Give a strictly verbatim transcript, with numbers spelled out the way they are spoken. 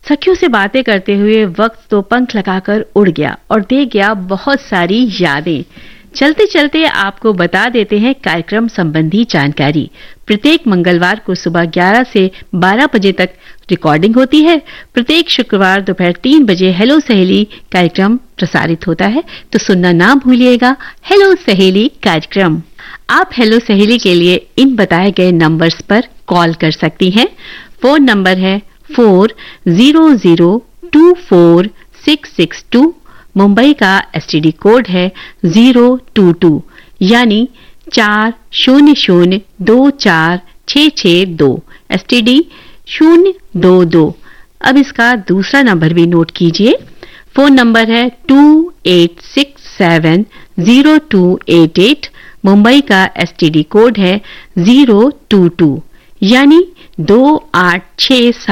सखियों से बातें करते हुए वक्त तो पंख लगाकर उड़ गया और दे गया बहुत सारी यादें। चलते चलते आपको बता देते हैं कार्यक्रम संबंधी जानकारी। प्रत्येक मंगलवार को सुबह ग्यारह से बारह बजे तक रिकॉर्डिंग होती है। प्रत्येक शुक्रवार दोपहर तीन बजे हेलो सहेली कार्यक्रम प्रसारित होता है, तो सुनना ना भूलिएगा हेलो सहेली कार्यक्रम। आप हेलो सहेली के लिए इन बताए गए नंबर्स पर कॉल कर सकती हैं। फोन नंबर है four zero zero to four six six to. Mumbai का एसटीडी कोड है जीरो टू टू, यानी चार शून्य शून्य दो चार छः छः दो, एसटीडी शून्य दो दो। अब इसका दूसरा नंबर भी नोट कीजिए। फोन नंबर है to eight six seven zero to eight eight. Mumbai का एसटीडी कोड है जीरो टू टू, यानी दो आठ छः सात